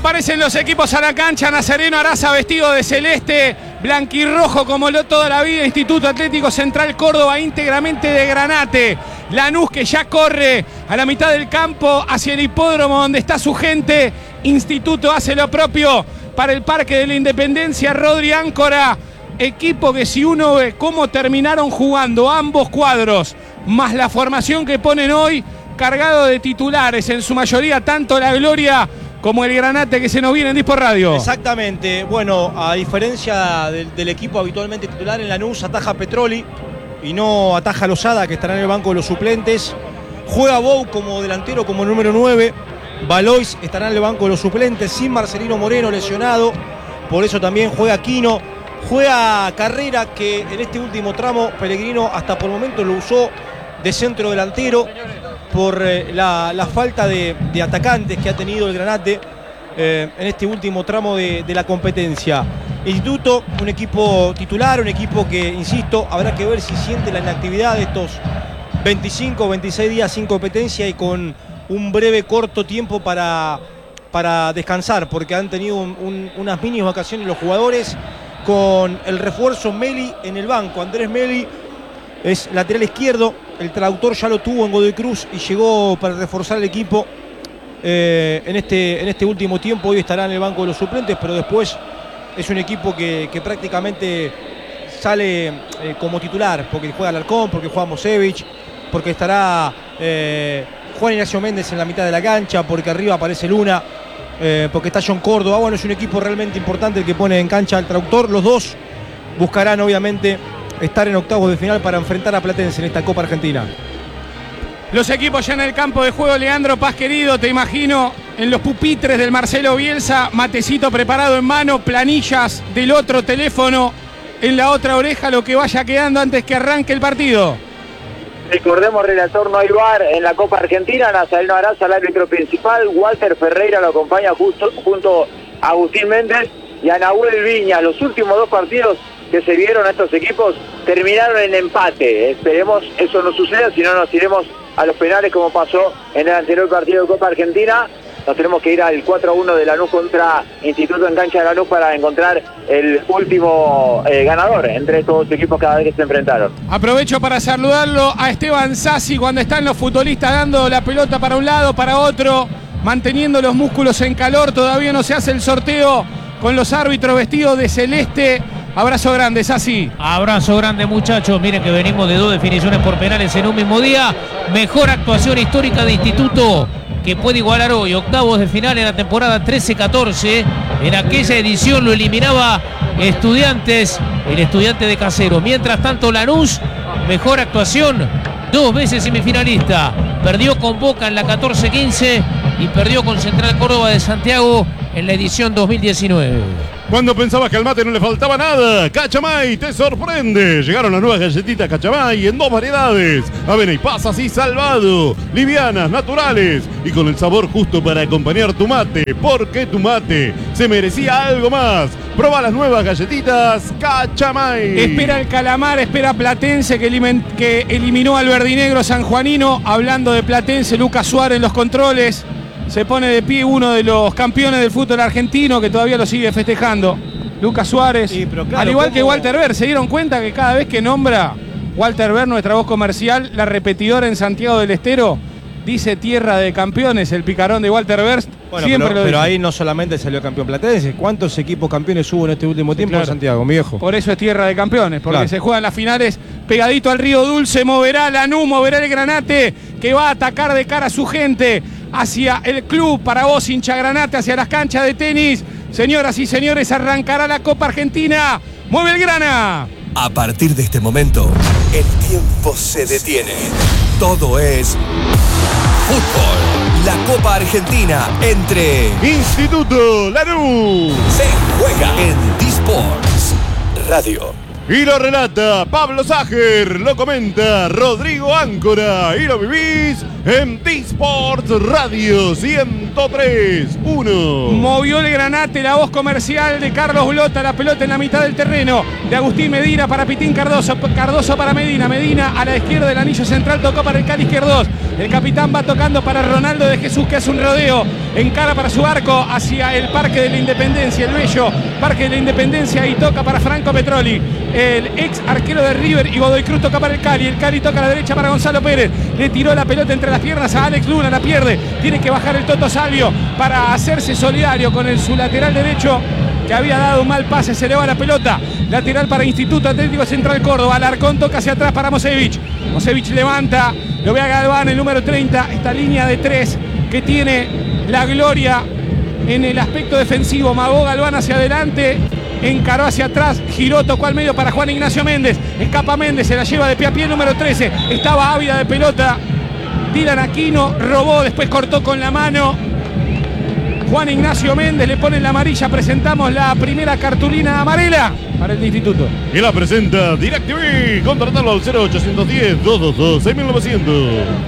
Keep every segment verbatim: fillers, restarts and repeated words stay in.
Aparecen los equipos a la cancha. Nazareno Araza vestido de celeste, blanquirrojo como lo toda la vida. Instituto Atlético Central Córdoba íntegramente de granate. Lanús que ya corre a la mitad del campo hacia el hipódromo donde está su gente. Instituto hace lo propio para el Parque de la Independencia. Rodri Áncora, equipo que si uno ve cómo terminaron jugando ambos cuadros, más la formación que ponen hoy, cargado de titulares, en su mayoría tanto la Gloria como el Granate que se nos viene en Disport Radio. Exactamente, bueno, a diferencia del, del equipo habitualmente titular en Lanús, ataja Petroli y no ataja Lozada, que estará en el banco de los suplentes. Juega Bou como delantero, como número nueve. Valois estará en el banco de los suplentes, sin Marcelino Moreno lesionado, por eso también juega Quino. Juega Carrera, que en este último tramo Pellegrino hasta por el momento lo usó de centro delantero por eh, la, la falta de, de atacantes que ha tenido el Granate eh, en este último tramo de, de la competencia. Instituto, un equipo titular, un equipo que, insisto, habrá que ver si siente la inactividad de estos veinticinco o veintiséis días sin competencia y con un breve corto tiempo para, para descansar, porque han tenido un, un, unas mini vacaciones los jugadores, con el refuerzo Meli en el banco. Andrés Meli es lateral izquierdo, el traductor ya lo tuvo en Godoy Cruz y llegó para reforzar el equipo eh, en, este, en este último tiempo. Hoy estará en el banco de los suplentes, pero después es un equipo que, que prácticamente sale eh, como titular, porque juega Alarcón, porque juega Mosevich, porque estará eh, Juan Ignacio Méndez en la mitad de la cancha, porque arriba aparece Luna, eh, porque está John Córdoba. Bueno, es un equipo realmente importante el que pone en cancha al traductor. Los dos buscarán obviamente estar en octavos de final para enfrentar a Platense en esta Copa Argentina. Los equipos ya en el campo de juego. Leandro Paz, querido, te imagino en los pupitres del Marcelo Bielsa, matecito preparado en mano, planillas del otro teléfono en la otra oreja, lo que vaya quedando antes que arranque el partido. Recordemos, relator, no hay V A R en la Copa Argentina. Nazareno Araza, el árbitro principal. Walter Ferreira lo acompaña justo, junto a Agustín Méndez y a Nahuel Viña. Los últimos dos partidos que se vieron a estos equipos terminaron en empate. Esperemos eso no suceda, si no nos iremos a los penales como pasó en el anterior partido de Copa Argentina. Nos tenemos que ir al cuatro a uno de Lanús contra Instituto en cancha de Lanús para encontrar el último eh, ganador entre estos equipos cada vez que se enfrentaron. Aprovecho para saludarlo a Esteban Sassi cuando están los futbolistas dando la pelota para un lado, para otro, manteniendo los músculos en calor. Todavía no se hace el sorteo con los árbitros vestidos de celeste. Abrazo grande, Sassi. Abrazo grande, muchachos. Miren que venimos de dos definiciones por penales en un mismo día. Mejor actuación histórica de Instituto, que puede igualar hoy. Octavos de final en la temporada trece catorce. En aquella edición lo eliminaba Estudiantes, el Estudiante de Casero. Mientras tanto, Lanús, mejor actuación, dos veces semifinalista. Perdió con Boca en la catorce quince y perdió con Central Córdoba de Santiago en la edición dos mil diecinueve. Cuando pensabas que al mate no le faltaba nada, Cachamay te sorprende. Llegaron las nuevas galletitas Cachamay en dos variedades: avena y pasas y salvado. Livianas, naturales y con el sabor justo para acompañar tu mate. Porque tu mate se merecía algo más. Proba las nuevas galletitas Cachamay. Espera el Calamar, espera Platense que, elimin que eliminó al verdinegro sanjuanino. Hablando de Platense, Lucas Suárez en los controles. Se pone de pie uno de los campeones del fútbol argentino que todavía lo sigue festejando. Lucas Suárez. Sí, pero claro, al igual ¿cómo? que Walter Ver. ¿Se dieron cuenta que cada vez que nombra Walter Ver, nuestra voz comercial, la repetidora en Santiago del Estero, dice tierra de campeones, el picarón de Walter Ver? Bueno, siempre pero, lo pero dice. ahí no solamente salió campeón Platense. ¿Cuántos equipos campeones hubo en este último Sí, tiempo claro. en Santiago, mi viejo? Por eso es tierra de campeones, porque Claro. se juegan las finales pegadito al Río Dulce. Moverá Lanús, moverá el Granate, que va a atacar de cara a su gente hacia el club. Para vos, hincha Granate, hacia las canchas de tenis. Señoras y señores, arrancará la Copa Argentina. ¡Mueve el Grana! A partir de este momento, el tiempo se detiene. Todo es fútbol. La Copa Argentina entre Instituto Lanús se juega en Disports Radio. Y lo relata Pablo Sager, lo comenta Rodrigo Áncora y lo vivís en Disports Radio ciento tres punto uno. Movió el Granate, la voz comercial de Carlos Blota, la pelota en la mitad del terreno de Agustín Medina para Pitín Cardoso, Cardoso para Medina, Medina a la izquierda del anillo central, tocó para el Cali Izquierdos, el capitán va tocando para Ronaldo de Jesús, que hace un rodeo encara para su arco hacia el Parque de la Independencia, el bello Parque de la Independencia, y toca para Franco Petroli, el ex arquero de River, y Godoy Cruz toca para el Cali, el Cali toca a la derecha para Gonzalo Pérez, le tiró la pelota entre las piernas a Alex Luna, la pierde, tiene que bajar el Toto Salvio para hacerse solidario con el, su lateral derecho, que había dado un mal pase, se le va la pelota, lateral para Instituto Atlético Central Córdoba, Alarcón toca hacia atrás para Mosevich, Mosevich levanta, lo ve a Galván, el número treinta, esta línea de tres que tiene la gloria en el aspecto defensivo, magó Galván hacia adelante, encaró hacia atrás, giró, tocó al medio para Juan Ignacio Méndez, escapa Méndez, se la lleva de pie a pie el número trece, estaba ávida de pelota, Dylan Aquino, robó, después cortó con la mano, Juan Ignacio Méndez le pone la amarilla, presentamos la primera cartulina amarela para el instituto. Y la presenta DirecTV, contratalo al cero ochocientos diez, doscientos veintidós, seis mil novecientos.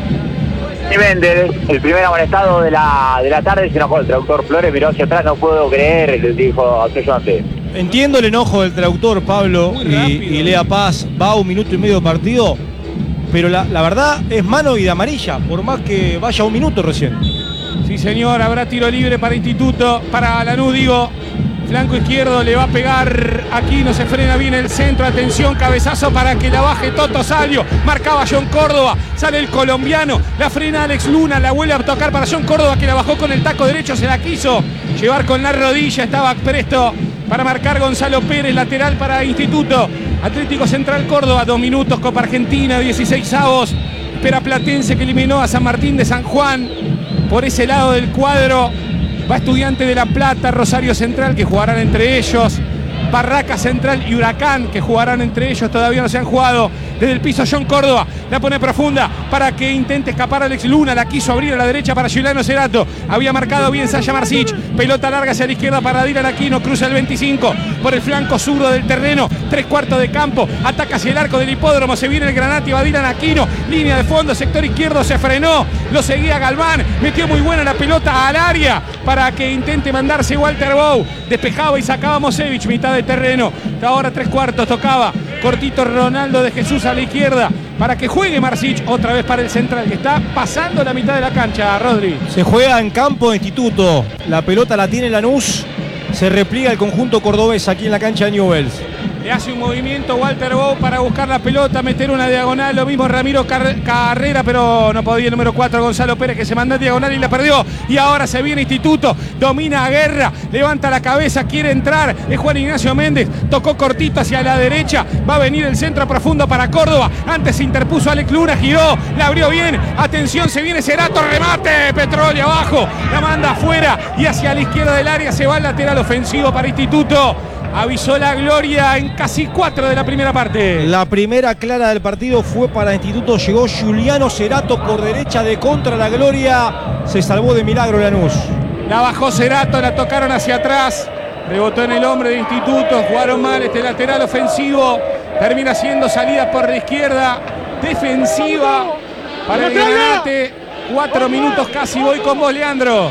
Y Méndez, el primer amonestado de la, de la tarde, se enojó el traductor Flores, miró hacia atrás, no puedo creer, le dijo ayudante. Entiendo el enojo del traductor, Pablo, y, y Lea Paz, va a un minuto y medio de partido, pero la, la verdad es mano y de amarilla, por más que vaya un minuto recién. Sí, señor, habrá tiro libre para Instituto, para Lanús, digo. Flanco izquierdo, le va a pegar aquí, no se frena bien el centro, atención, cabezazo para que la baje Toto Salvio, marcaba John Córdoba, sale el colombiano, la frena Alex Luna, la vuelve a tocar para John Córdoba, que la bajó con el taco derecho, se la quiso llevar con la rodilla, estaba presto para marcar Gonzalo Pérez, lateral para Instituto Atlético Central Córdoba, dos minutos, Copa Argentina, dieciséis avos, espera Platense que eliminó a San Martín de San Juan, por ese lado del cuadro va Estudiante de La Plata, Rosario Central, que jugarán entre ellos, Barraca Central y Huracán, que jugarán entre ellos, todavía no se han jugado. Desde el piso John Córdoba, la pone profunda para que intente escapar Alex Luna, la quiso abrir a la derecha para Giuliano Cerato, había marcado bien Sasha Marsic, pelota larga hacia la izquierda para Dylan Aquino, cruza el veinticinco por el flanco zurdo del terreno, tres cuartos de campo, ataca hacia el arco del hipódromo, se viene el Granate, va Dylan Aquino, línea de fondo, sector izquierdo, se frenó, lo seguía Galván, metió muy buena la pelota al área para que intente mandarse Walter Bow, despejaba y sacaba Mosevich, mitad de terreno, ahora tres cuartos, tocaba cortito Ronaldo de Jesús a la izquierda para que juegue Marsic, otra vez para el central que está pasando la mitad de la cancha, Rodri. Se juega en campo de Instituto, la pelota la tiene Lanús, se repliega el conjunto cordobés aquí en la cancha de Newell's. Le hace un movimiento Walter Bow para buscar la pelota, meter una diagonal, lo mismo Ramiro Car Carrera, pero no podía el número cuatro Gonzalo Pérez, que se mandó en diagonal y la perdió. Y ahora se viene Instituto, domina a Guerra, levanta la cabeza, quiere entrar, es Juan Ignacio Méndez, tocó cortito hacia la derecha, va a venir el centro profundo para Córdoba, antes se interpuso Alex Luna, giró, la abrió bien, atención, se viene Cerato, remate, Petroli abajo, la manda afuera y hacia la izquierda del área se va el lateral ofensivo para Instituto. Avisó la gloria en casi cuatro de la primera parte. La primera clara del partido fue para Instituto. Llegó Giuliano Cerato por derecha de contra la gloria. Se salvó de milagro Lanús. La bajó Cerato, la tocaron hacia atrás. Rebotó en el hombre de Instituto. Jugaron mal este lateral ofensivo. Termina siendo salida por la izquierda. Defensiva para el Granate. Cuatro minutos casi. Voy con vos, Leandro.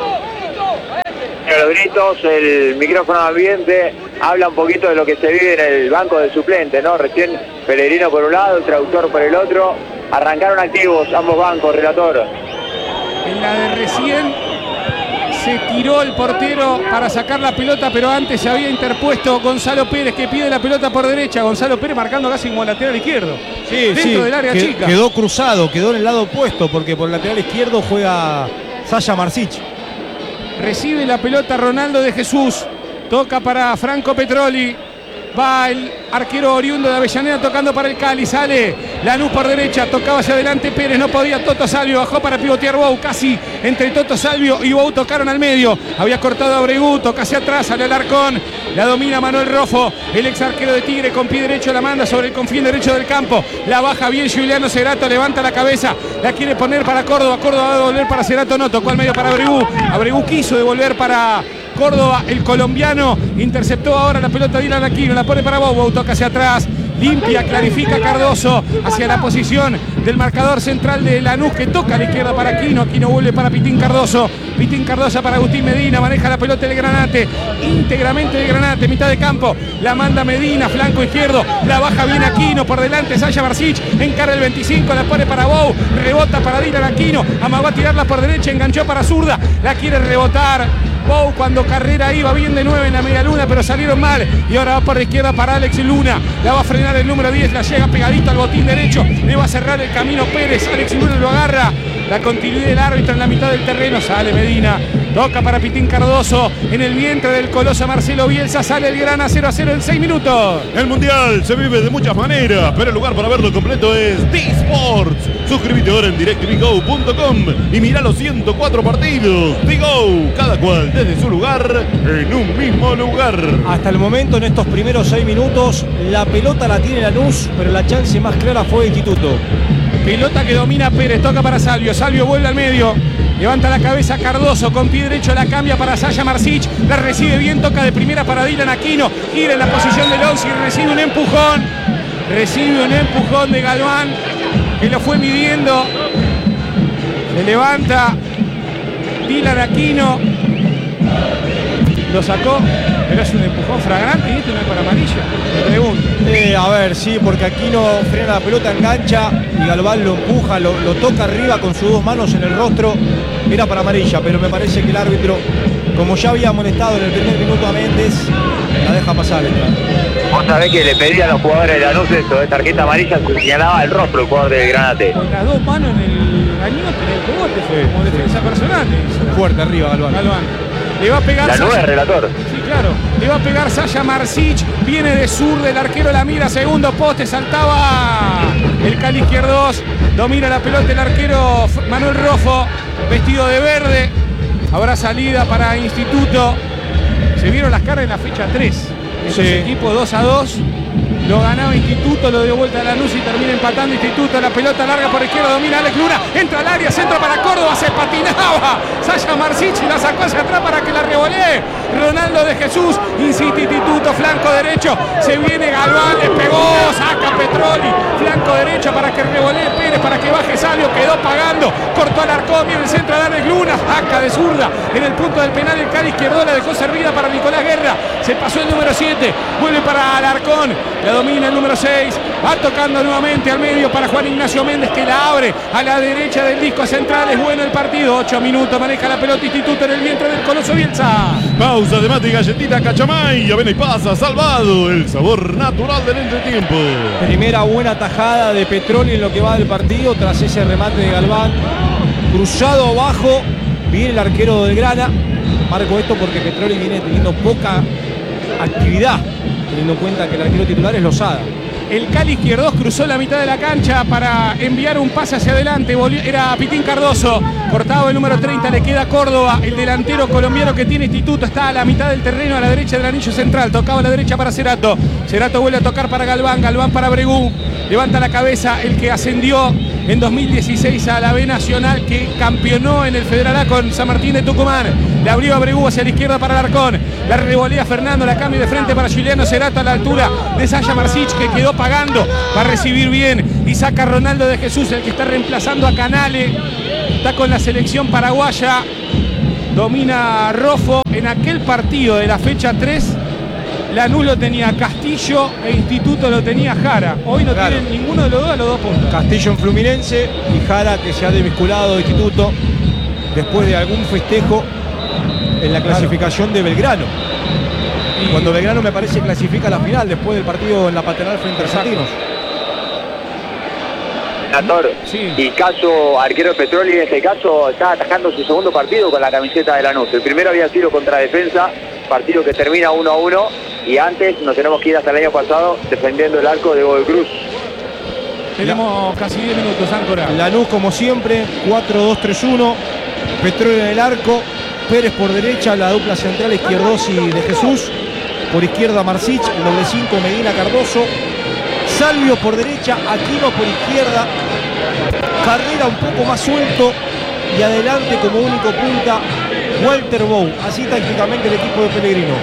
Los gritos, el micrófono ambiente habla un poquito de lo que se vive en el banco de suplentes, ¿no? Recién Pellegrino por un lado, el traductor por el otro. Arrancaron activos ambos bancos, relator. En la de recién se tiró el portero para sacar la pelota, pero antes se había interpuesto Gonzalo Pérez, que pide la pelota por derecha. Gonzalo Pérez marcando casi como lateral izquierdo. Sí, dentro sí, del área que, chica. Quedó cruzado, quedó en el lado opuesto, porque por el lateral izquierdo juega Sasha Marsic. Recibe la pelota Ronaldo de Jesús. Toca para Franco Petroli. Va el arquero oriundo de Avellaneda tocando para el Cali. Sale Lanús por derecha. Tocaba hacia adelante Pérez. No podía Toto Salvio. Bajó para pivotear Bow. Casi entre Toto Salvio y Bow tocaron al medio. Había cortado a Bregú. Toca hacia atrás. Sale Alarcón. La domina Manuel Rofo. El ex arquero de Tigre con pie derecho la manda sobre el confín derecho del campo. La baja bien Giuliano Cerato. Levanta la cabeza. La quiere poner para Córdoba. Córdoba va a devolver para Cerato. No. Tocó al medio para Bregú. Bregú quiso devolver para Córdoba, el colombiano interceptó ahora la pelota de Dylan Aquino, la pone para Bow, Bow toca hacia atrás limpia, clarifica Cardoso hacia la posición del marcador central de Lanús, que toca a la izquierda para Aquino. Aquino vuelve para Pitín Cardoso. Pitín Cardoso para Agustín Medina. Maneja la pelota de Granate, íntegramente de Granate, mitad de campo. La manda Medina, flanco izquierdo. La baja bien Aquino, por delante Sasha Marsic. Encara el veinticinco, la pone para Bou. Rebota para Dylan Aquino. Amagó a tirarla por derecha, enganchó para zurda. La quiere rebotar Bou cuando Carrera iba bien de nueve en la media luna, pero salieron mal. Y ahora va por la izquierda para Alex Luna. La va a frenar el número diez, la llega pegadito al botín derecho. Le va a cerrar el camino Pérez. Alex Luna lo agarra. La continuidad del árbitro en la mitad del terreno. Sale Medina. Toca para Pitín Cardoso. En el vientre del coloso Marcelo Bielsa sale el Grana cero a cero en seis minutos. El Mundial se vive de muchas maneras, pero el lugar para verlo completo es D-Sports. Suscríbete ahora en direct t v go punto com y mira los ciento cuatro partidos. D-Go, cada cual desde su lugar, en un mismo lugar. Hasta el momento, en estos primeros seis minutos, la pelota la tiene Lanús, pero la chance más clara fue de Instituto. Pelota que domina Pérez, toca para Salvio. Salvio vuelve al medio. Levanta la cabeza Cardoso, con pie derecho la cambia para Sasha Marsic. La recibe bien, toca de primera para Dylan Aquino. Gira en la posición de Lonzi y recibe un empujón. Recibe un empujón de Galván, que lo fue midiendo. Se levanta Dylan Aquino. Lo sacó, pero es un empujón fragrante y esto no es para amarilla. Me pregunto. Eh, a ver, sí, porque Aquino frena la pelota, engancha y Galván lo empuja, lo, lo toca arriba con sus dos manos en el rostro. Era para amarilla, pero me parece que el árbitro, como ya había molestado en el primer minuto a Méndez, la deja pasar. Vos sabés que le pedí a los jugadores de Lanús eso, de tarjeta amarilla, se señalaba el rostro el jugador de Granate. Con las dos manos en el gañote, en el cogote, fue como defensa personal. Fuerte arriba Galván. Galván. Le va a pegar La nueva Sasha, relator. sí, claro. Le va a pegar Sasha Marsic. Viene de sur del arquero, la mira, segundo poste, saltaba el Cali izquierdos. Domina la pelota el arquero Manuel Rofo, vestido de verde. Habrá salida para Instituto. Se vieron las caras en la fecha tres. Esos Sí. equipos dos a dos. Lo ganaba Instituto, lo dio vuelta a Lanús y termina empatando Instituto. La pelota larga por izquierda, domina Alex Luna. Entra al área, centro para Córdoba, se patinaba Sasha Marsic y la sacó hacia atrás para que la revolee Ronaldo de Jesús. Insiste Instituto, flanco derecho. Se viene Galván, le pegó, saca Petroli. Flanco derecho para que revolee Pérez, para que baje Salvio. Quedó pagando, cortó al arcón, viene el centro de Alex Luna. Saca de zurda en el punto del penal. El Cali izquierdo la dejó servida para Nicolás Guerra. Se pasó el número siete, vuelve para Alarcón. La domina el número seis, va tocando nuevamente al medio para Juan Ignacio Méndez, que la abre a la derecha del disco central. Es bueno el partido, ocho minutos, maneja la pelota Instituto en el vientre del coloso Bielsa. Pausa de mate y galletita Cachamay. Avena y pasa, salvado. El sabor natural del entretiempo. Primera buena tajada de Petroli en lo que va del partido, tras ese remate de Galván. Cruzado abajo, viene el arquero del Grana. Marco esto porque Petroli viene teniendo poca actividad, teniendo en cuenta que el arquero titular es Lozada. El Cali izquierdos cruzó la mitad de la cancha para enviar un pase hacia adelante. Era Pitín Cardoso, cortado el número treinta, le queda Córdoba, el delantero colombiano que tiene Instituto. Está a la mitad del terreno, a la derecha del anillo central. Tocaba a la derecha para Cerato. Cerato vuelve a tocar para Galván, Galván para Bregú. Levanta la cabeza el que ascendió en dos mil dieciséis a la B Nacional, que campeonó en el Federal A con San Martín de Tucumán. Le abrió a Bregú hacia la izquierda para Alarcón. La revolea Fernando, la cambia de frente para Juliano Cerato a la altura de Sasha Marsic, que quedó pagando. Va a recibir bien y saca Ronaldo de Jesús, el que está reemplazando a Canale. Está con la selección paraguaya. Domina Rofo. En aquel partido de la fecha tres, Lanús lo tenía Castillo e Instituto lo tenía Jara. Hoy no Claro. tienen ninguno de los dos a los dos puntos. Castillo en Fluminense y Jara, que se ha desvinculado de Instituto después de algún festejo en la clasificación de Belgrano. Y- Cuando Belgrano, me parece, clasifica a la final después del partido en la Paternal frente a Argentinos. Relator. Sí. Y caso arquero Petroli, en este caso está atajando su segundo partido con la camiseta de Lanús. El primero había sido contra Defensa, partido que termina uno a uno, y antes nos tenemos que ir hasta el año pasado defendiendo el arco de Godoy Cruz. Tenemos casi diez minutos, Áncora. Lanús, como siempre, cuatro dos tres uno. Petróleo en el arco. Pérez por derecha, la dupla central Izquierdos y de Jesús. Por izquierda Marsic, el doble cinco Medina Cardoso. Salvio por derecha, Aquino por izquierda. Carrera un poco más suelto. Y adelante como único punta Walter Bou. Así tácticamente el equipo de Pellegrino.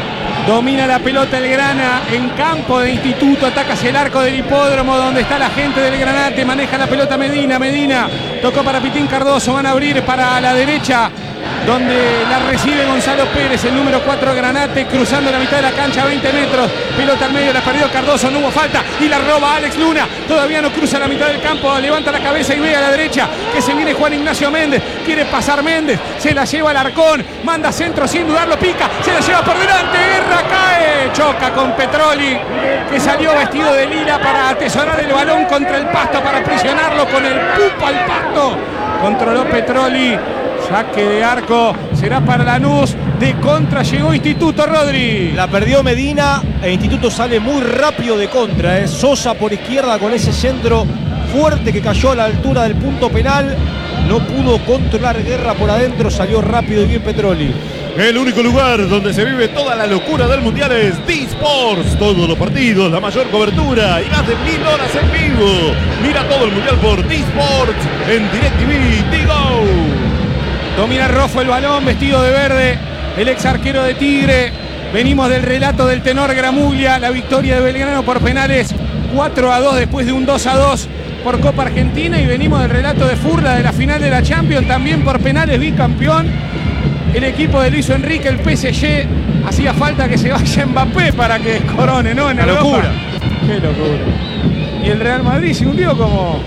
Domina la pelota el Grana en campo de Instituto, ataca hacia el arco del hipódromo donde está la gente del Granate, maneja la pelota Medina, Medina tocó para Pitín Cardoso, van a abrir para la derecha donde la recibe Gonzalo Pérez, el número cuatro Granate, cruzando la mitad de la cancha, veinte metros, pelota al medio, la perdió Cardoso, no hubo falta y la roba Alex Luna, todavía no cruza la mitad del campo, levanta la cabeza y ve a la derecha que se viene Juan Ignacio Méndez, quiere pasar Méndez, se la lleva al Arcón, manda centro sin dudarlo, pica, se la lleva por delante, Guerra cae, choca con Petroli, que salió vestido de lila para atesorar el balón contra el pasto, para presionarlo con el pupo al pasto, controló Petroli. Saque de arco, será para Lanús, de contra llegó Instituto, Rodri. La perdió Medina e Instituto sale muy rápido de contra. ¿eh? Sosa por izquierda con ese centro fuerte que cayó a la altura del punto penal. No pudo controlar Guerra por adentro, salió rápido y bien Petroli. El único lugar donde se vive toda la locura del Mundial es D-Sports. Todos los partidos, la mayor cobertura y más de mil horas en vivo. Mira todo el Mundial por D-Sports en DirecTV Digo. Domina Rojo el balón, vestido de verde, el ex arquero de Tigre. Venimos del relato del tenor Gramuglia, la victoria de Belgrano por penales cuatro a dos después de un dos a dos por Copa Argentina. Y venimos del relato de Furla de la final de la Champions, también por penales, bicampeón. El equipo de Luis Enrique, el P S G, hacía falta que se vaya Mbappé para que corone, ¿no? En Una Europa. locura. Qué locura. Y el Real Madrid se hundió como...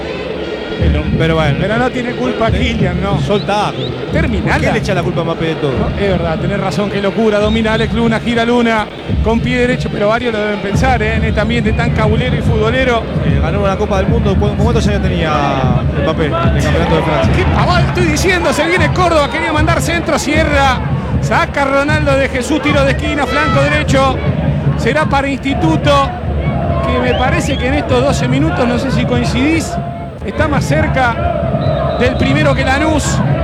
Pero bueno, Pero no tiene culpa Kylian, ¿no? Soltá. Terminala. ¿Por qué le echa la culpa a Mbappé de todo? No, es verdad, tenés razón, qué locura. Domina Alex Luna, gira Luna con pie derecho, pero varios lo deben pensar, ¿eh? En este ambiente tan cabulero y futbolero. Eh, ganó una Copa del Mundo. ¿Cuántos años tenía Mbappé en el Campeonato de Francia? ¿Qué pavada estoy diciendo? Se viene Córdoba, quería mandar centro, cierra. Saca Ronaldo de Jesús, tiro de esquina, flanco derecho. Será para Instituto, que me parece que en estos doce minutos, no sé si coincidís, está más cerca del primero que Lanús,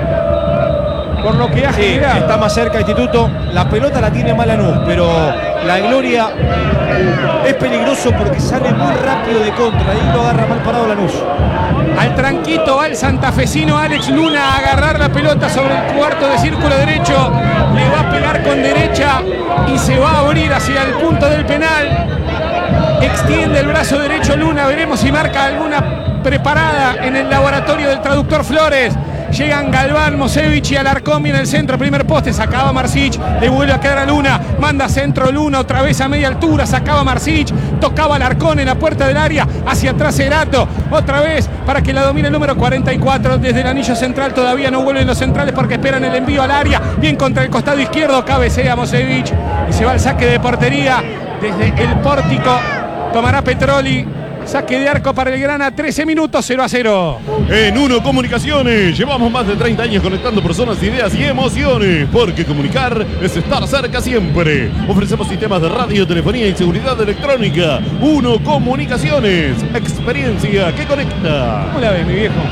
por lo que ha Sí, generado. está más cerca Instituto. La pelota la tiene mal Lanús, pero la Gloria es peligroso porque sale muy rápido de contra. Ahí lo agarra mal parado Lanús. Al tranquito va el santafesino Alex Luna a agarrar la pelota sobre el cuarto de círculo derecho. Le va a pegar con derecha y se va a abrir hacia el punto del penal. Extiende el brazo derecho Luna. Veremos si marca alguna preparada en el laboratorio del traductor Flores. Llegan Galván, Mosevich y Alarcón en el centro, primer poste, sacaba Marsic, le vuelve a quedar a Luna, manda centro Luna, otra vez a media altura, sacaba Marsic, tocaba Alarcón en la puerta del área, hacia atrás Cerato, otra vez para que la domine el número cuarenta y cuatro, desde el anillo central, todavía no vuelven los centrales porque esperan el envío al área, bien contra el costado izquierdo, cabecea Mosevich y se va al saque de portería desde el pórtico, tomará Petroli. Saque de arco para el Grana, trece minutos, cero a cero. En Uno Comunicaciones llevamos más de treinta años conectando personas, ideas y emociones, porque comunicar es estar cerca siempre. Ofrecemos sistemas de radio, telefonía y seguridad electrónica. Uno Comunicaciones, experiencia que conecta. ¿Cómo la ves, mi viejo?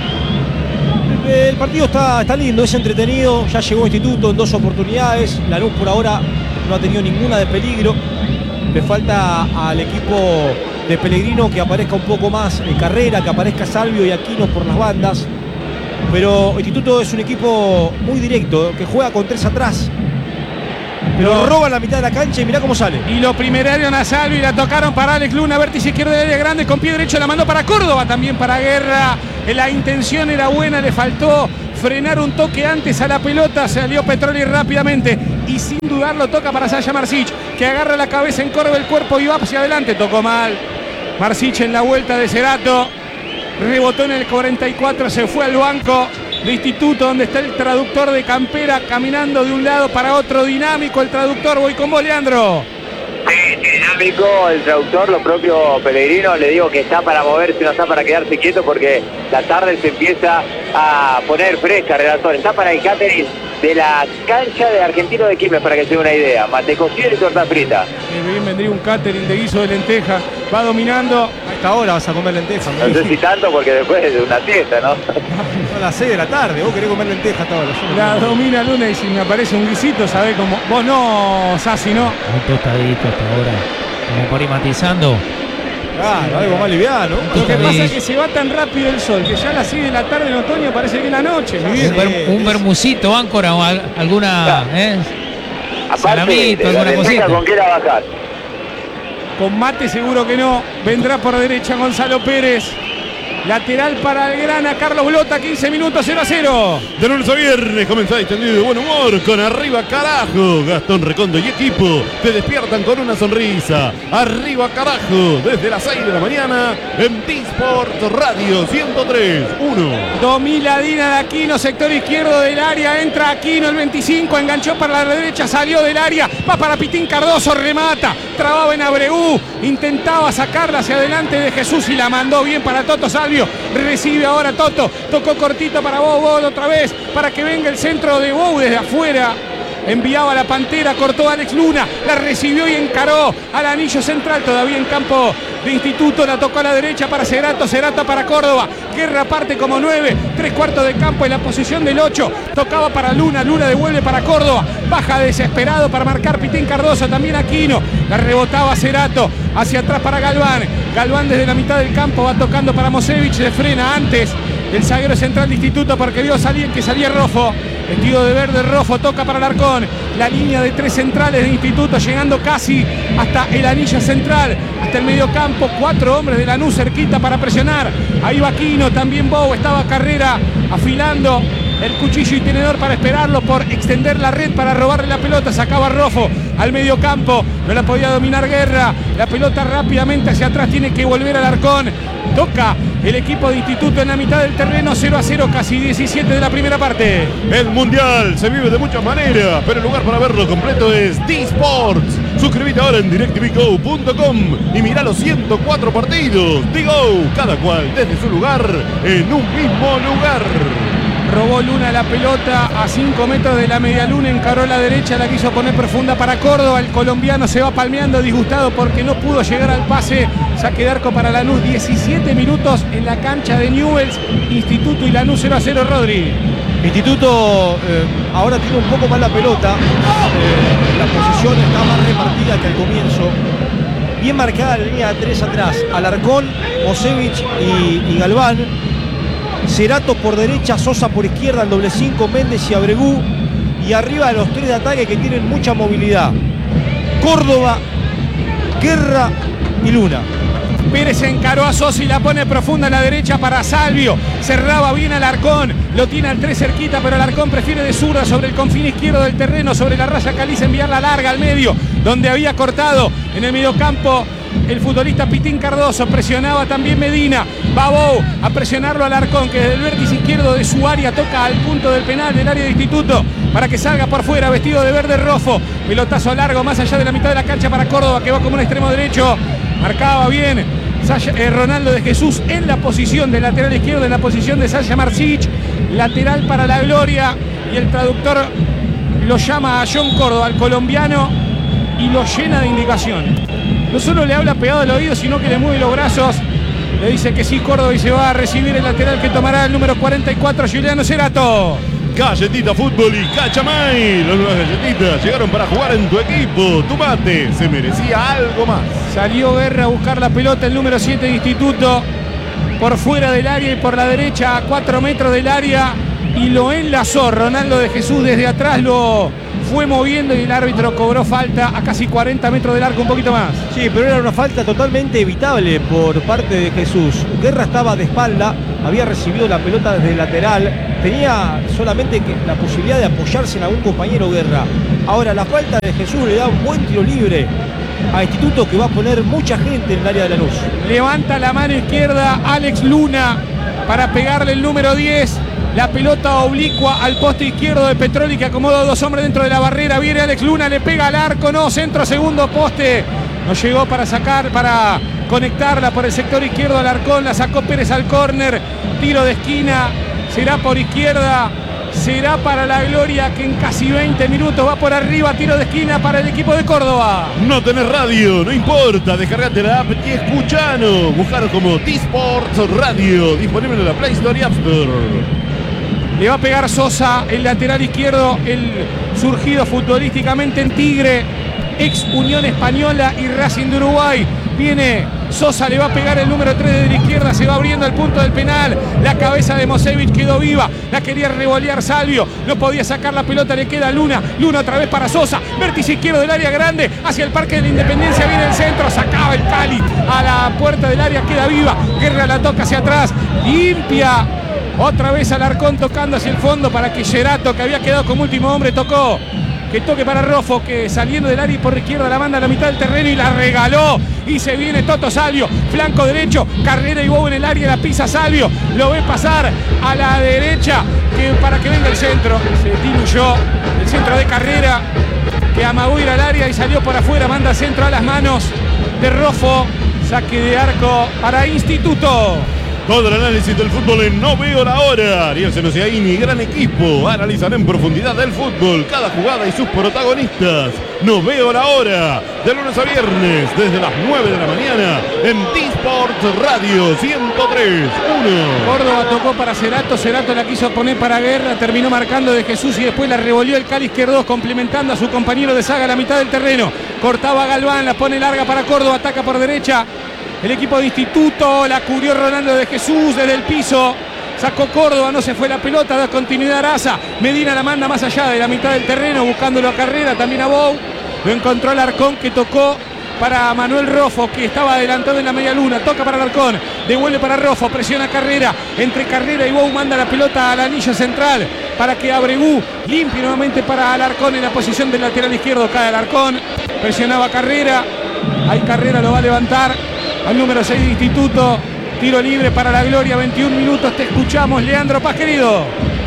El partido está, está lindo, es entretenido. Ya llegó Instituto en dos oportunidades. Lanús por ahora no ha tenido ninguna de peligro. Le falta al equipo de Pellegrino que aparezca un poco más en carrera, que aparezca Salvio y Aquino por las bandas. Pero Instituto es un equipo muy directo, que juega con tres atrás. Pero No. roba la mitad de la cancha y mirá cómo sale. Y lo primeraron a Salvi y la tocaron para Alex Luna, vértice izquierdo de área grande, con pie derecho la mandó para Córdoba, también para Guerra. La intención era buena, le faltó frenar un toque antes a la pelota, salió Petroli rápidamente y sin dudarlo toca para Sasha Marsic, que agarra la cabeza, encorva el cuerpo y va hacia adelante, tocó mal. Marsic en la vuelta de Cerato, rebotó en el cuarenta y cuatro, se fue al banco de Instituto, donde está el traductor de Campera, caminando de un lado para otro, dinámico el traductor. Voy con vos, Leandro. Sí, dinámico el traductor, lo propio Pellegrino, le digo que está para moverse, no está para quedarse quieto porque la tarde se empieza a poner fresca, relator. Está para el catering de la cancha de Argentino de Quilmes, para que se dé una idea. Mate cocido y torta frita. Eh, bien, vendría un catering de guiso de lenteja, va dominando. A esta hora vas a comer lentejas. No sé si tanto porque después es una siesta, ¿no? A las seis de la tarde, vos querés comer lentejas hasta ahora. Yo no La quiero. domina Luna y si me aparece un guisito, ¿sabés cómo? Vos no, Sassi, ¿no? Un tostadito hasta ahora. Como por ir matizando. Claro, algo más liviano. Lo que Sí. pasa es que se va tan rápido el sol que ya a las seis de la tarde en otoño parece que es la noche, mi Sí. viejo. Un, ver- un vermucito, áncora o al- alguna. ¿eh? Aparte, Salamito, de la alguna lenteja, cosita. ¿con qué la bajás? Con mate seguro que no. Vendrá por derecha Gonzalo Pérez. Lateral para el Grana, Carlos Blota, quince minutos, cero a cero. De lunes a viernes comenzá extendido de buen humor con Arriba Carajo. Gastón Recondo y equipo te despiertan con una sonrisa. Arriba Carajo, desde las seis de la mañana en T-Sport Radio ciento tres punto uno. Domina Dina de Aquino, sector izquierdo del área. Entra Aquino, el veinticinco, enganchó para la derecha, salió del área. Va para Pitín Cardoso, remata. Trababa en Abreu, intentaba sacarla hacia adelante de Jesús y la mandó bien para Toto Salvio. Recibe ahora Toto, tocó cortito para Bou, Bou otra vez, para que venga el centro de Bou desde afuera. Enviaba a la Pantera, cortó a Alex Luna, la recibió y encaró al anillo central, todavía en campo de Instituto, la tocó a la derecha para Cerato, Cerato para Córdoba, Guerra parte como nueve, tres cuartos de campo en la posición del ocho, tocaba para Luna, Luna devuelve para Córdoba, baja desesperado para marcar Pitín Cardoso, también Aquino, la rebotaba Cerato, hacia atrás para Galván, Galván desde la mitad del campo va tocando para Mosevich, le frena antes el zaguero central de Instituto porque vio salir que salía Rofo, vestido de verde Rofo, toca para Alarcón, la línea de tres centrales de Instituto llegando casi hasta el anillo central, hasta el mediocampo, cuatro hombres de Lanús cerquita para presionar, ahí va Aquino, también Bou, estaba Carrera afilando el cuchillo y tenedor para esperarlo por extender la red para robarle la pelota, sacaba Rofo al mediocampo, no la podía dominar Guerra, la pelota rápidamente hacia atrás, tiene que volver Alarcón, toca el equipo de Instituto en la mitad del terreno, cero a cero, casi diecisiete de la primera parte. El Mundial se vive de muchas maneras, pero el lugar para verlo completo es T-Sports. Suscríbete ahora en DirecTV Go punto com y mira los ciento cuatro partidos. T-Go, cada cual desde su lugar, en un mismo lugar. Robó Luna la pelota a cinco metros de la media luna, encaró la derecha, la quiso poner profunda para Córdoba. El colombiano se va palmeando, disgustado porque no pudo llegar al pase. Saque de arco para Lanús, diecisiete minutos en la cancha de Newell's. Instituto y Lanús cero a cero, Rodri. Instituto eh, ahora tiene un poco más la pelota, eh, la posición está más repartida que al comienzo. Bien marcada la línea de tres atrás, Alarcón, Mosevich y, y Galván. Cerato por derecha, Sosa por izquierda, el doble cinco, Méndez y Abregu. Y arriba los tres de ataque que tienen mucha movilidad: Córdoba, Guerra y Luna. Pérez encaró a Sosa y la pone profunda a la derecha para Salvio. Cerraba bien Alarcón. Lo tiene al tres cerquita, pero Alarcón prefiere de zurda sobre el confín izquierdo del terreno, sobre la raya caliza, enviarla larga al medio, donde había cortado en el mediocampo el futbolista Pitín Cardoso. Presionaba también Medina. Va Bou a presionarlo a Alarcón, que desde el vértice izquierdo de su área toca al punto del penal del área de Instituto para que salga por fuera, vestido de verde Rofo. Pelotazo largo más allá de la mitad de la cancha para Córdoba, que va como un extremo derecho. Marcaba bien Sasha, eh, Ronaldo de Jesús en la posición de lateral izquierdo, en la posición de Sasha Marcic. Lateral para la gloria. Y el traductor lo llama a John Córdoba, al colombiano, y lo llena de indicaciones. No solo le habla pegado al oído, sino que le mueve los brazos. Le dice que sí, Córdoba, y se va a recibir el lateral que tomará el número cuarenta y cuatro, Juliano Cerato. Galletita Fútbol y Cachamay. Las nuevas galletitas llegaron para jugar en tu equipo. Tu mate se merecía algo más. Salió Guerra a buscar la pelota, el número siete de Instituto, por fuera del área y por la derecha a cuatro metros del área, y lo enlazó Ronaldo de Jesús desde atrás, lo fue moviendo y el árbitro cobró falta a casi cuarenta metros del arco, un poquito más. Sí, pero era una falta totalmente evitable por parte de Jesús. Guerra estaba de espalda, había recibido la pelota desde el lateral, tenía solamente que la posibilidad de apoyarse en algún compañero Guerra. Ahora la falta de Jesús le da un buen tiro libre a Instituto, que va a poner mucha gente en el área de Lanús. Levanta la mano izquierda Alex Luna para pegarle el número diez. La pelota oblicua al poste izquierdo de Petroli, que acomoda a dos hombres dentro de la barrera. Viene Alex Luna, le pega al arco, no, centro, segundo poste. No llegó para sacar, para conectarla por el sector izquierdo al Alarcón. La sacó Pérez al córner. Tiro de esquina, será por izquierda. Será para la gloria, que en casi veinte minutos va por arriba. Tiro de esquina para el equipo de Córdoba. No tenés radio, no importa, descargate la app y escuchanos. Buscar como T-Sports Radio, disponible en la Play Store y App Store. Le va a pegar Sosa, el lateral izquierdo, el surgido futbolísticamente en Tigre, ex Unión Española y Racing de Uruguay. Viene Sosa, le va a pegar el número tres desde la izquierda, se va abriendo el punto del penal. La cabeza de Mosevich quedó viva, la quería revolear Salvio, no podía sacar la pelota, le queda Luna. Luna otra vez para Sosa, vértice izquierdo del área grande, hacia el Parque de la Independencia, viene el centro, sacaba el Cali a la puerta del área, queda viva. Guerra la toca hacia atrás, limpia. Otra vez Alarcón tocando hacia el fondo para que Gerato, que había quedado como último hombre, tocó. Que toque para Rofo, que saliendo del área y por izquierda la manda a la mitad del terreno y la regaló. Y se viene Toto Salvio, flanco derecho, Carrera y Bow en el área, la pisa Salvio. Lo ve pasar a la derecha que para que venga el centro. Se diluyó el centro de Carrera, que amagó ir al área y salió por afuera. Manda centro a las manos de Rofo. Saque de arco para Instituto. Todo el análisis del fútbol en No Veo la Hora. Ariel Senosiaini, gran equipo. Analizan en profundidad el fútbol, cada jugada y sus protagonistas. No Veo la Hora. De lunes a viernes, desde las nueve de la mañana, en T-Sport Radio ciento tres punto uno. Córdoba tocó para Cerato. Cerato la quiso poner para Guerra. Terminó marcando de Jesús y después la revolvió el Cali izquierdo, complementando a su compañero de saga a la mitad del terreno. Cortaba Galván, la pone larga para Córdoba. Ataca por derecha el equipo de Instituto, la cubrió Ronaldo de Jesús desde el piso. Sacó Córdoba, no se fue la pelota, da continuidad a Araza. Medina la manda más allá de la mitad del terreno, buscándolo a Carrera, también a Bow. Lo encontró Alarcón, que tocó para Manuel Rofo, que estaba adelantado en la media luna. Toca para Alarcón, devuelve para Rofo, presiona Carrera. Entre Carrera y Bow manda la pelota al anillo central para que Abregú limpie nuevamente para Alarcón en la posición del lateral izquierdo. Cae Alarcón, presionaba Carrera. Ahí Carrera lo va a levantar al número seis de Instituto. Tiro libre para la Gloria, veintiún minutos. Te escuchamos, Leandro Paz, querido.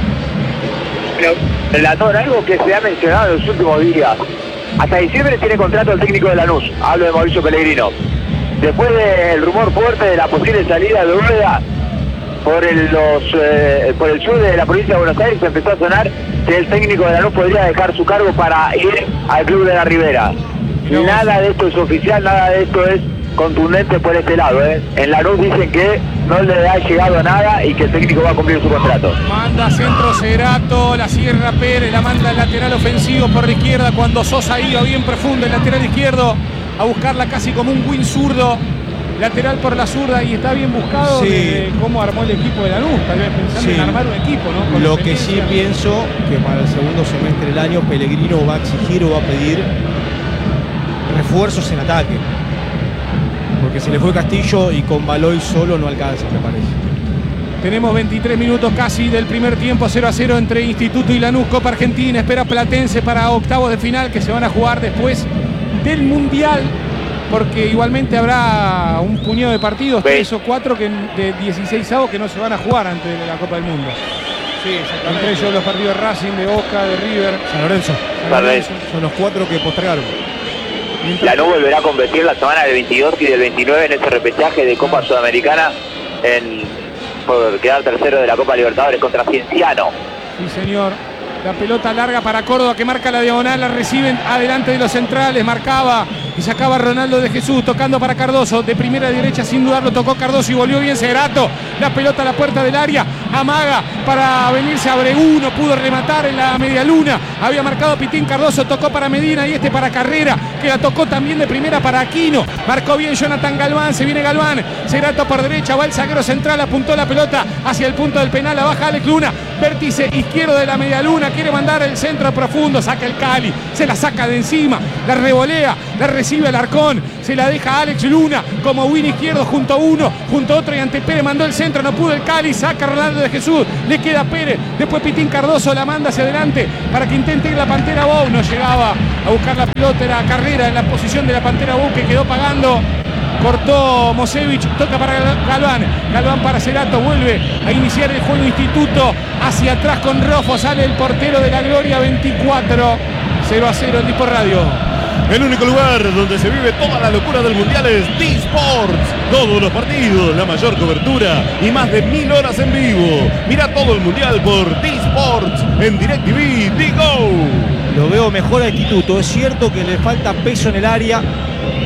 Relator, algo que se ha mencionado en los últimos días. Hasta diciembre tiene contrato el técnico de Lanús. Hablo de Mauricio Pellegrino. Después del rumor fuerte de la posible salida de Rueda por el, los, eh, por el sur de la provincia de Buenos Aires, empezó a sonar que el técnico de Lanús podría dejar su cargo para ir al club de la Ribera. Nada de esto es oficial, nada de esto es contundente por este lado, ¿eh? En Lanús dicen que no le ha llegado nada y que el técnico va a cumplir su contrato. Manda centro Cerato, la cierra Pérez, la manda al lateral ofensivo por la izquierda cuando Sosa iba bien profundo, el lateral izquierdo a buscarla casi como un win zurdo. Lateral por la zurda y está bien buscado. Sí. De cómo armó el equipo de Lanús, tal vez pensando Sí. en armar un equipo, ¿no? Con Lo que sí experiencia. pienso que para el segundo semestre del año Pellegrino va a exigir o va a pedir refuerzos en ataque. Porque se le fue Castillo y con Baloy solo no alcanza, me parece. Tenemos veintitrés minutos casi del primer tiempo, cero a cero entre Instituto y Lanús. Copa Argentina, espera Platense para octavos de final que se van a jugar después del Mundial, porque igualmente habrá un puñado de partidos, tres o cuatro que, de dieciséis avos que no se van a jugar antes de la Copa del Mundo. Sí, Entre ellos los partidos de Racing, de Boca, de River. San Lorenzo. San Lorenzo. Son los cuatro que postergaron. Lanús volverá a competir la semana del veintidós y del veintinueve en ese repechaje de Copa Sudamericana en, por quedar tercero de la Copa Libertadores contra Cienciano. Sí, señor. La pelota larga para Córdoba que marca la diagonal, la reciben adelante de los centrales, marcaba y sacaba Ronaldo de Jesús, tocando para Cardoso, de primera a derecha sin dudarlo, tocó Cardoso y volvió bien Cerato, la pelota a la puerta del área, amaga para venirse a Abregú, no pudo rematar en la media luna, había marcado Pitín Cardoso, tocó para Medina y este para Carrera, que la tocó también de primera para Aquino, marcó bien Jonathan Galván, se viene Galván, Cerato por derecha, va el zaguero central, apuntó la pelota hacia el punto del penal, la baja Alex Luna, vértice izquierdo de la media luna, quiere mandar el centro profundo, saca el Cali, se la saca de encima, la revolea, la recibe Alarcón, se la deja a Alex Luna como win izquierdo junto a uno, junto a otro y ante Pérez mandó el centro, no pudo el Cali, saca Ronaldo de Jesús, le queda Pérez, después Pitín Cardoso la manda hacia adelante para que intente ir la Pantera Bow, no llegaba a buscar la pelota, era Carrera en la posición de la Pantera Bow que quedó pagando. Cortó Mosevich, toca para Galván, Galván para Cerato, vuelve a iniciar el juego Instituto, hacia atrás con Rofo, sale el portero de la Gloria, veinticuatro, cero a cero en Dispo Radio. El único lugar donde se vive toda la locura del mundial es T-Sports. Todos los partidos, la mayor cobertura y más de mil horas en vivo. Mira todo el mundial por T-Sports en DirecTV Digo. Lo veo mejor a Instituto. Es cierto que le falta peso en el área.